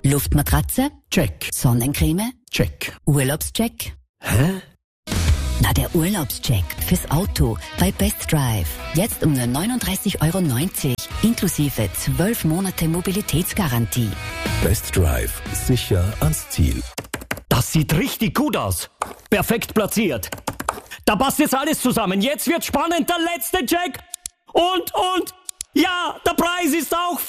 Luftmatratze? Check. Sonnencreme? Check. Urlaubscheck? Hä? Na, der Urlaubscheck fürs Auto bei Best Drive. Jetzt um nur 39,90 € inklusive 12 Monate Mobilitätsgarantie. Best Drive. Sicher ans Ziel. Das sieht richtig gut aus. Perfekt platziert. Da passt jetzt alles zusammen. Jetzt wird spannend. Der letzte Check. Und, ja, der Preis ist auch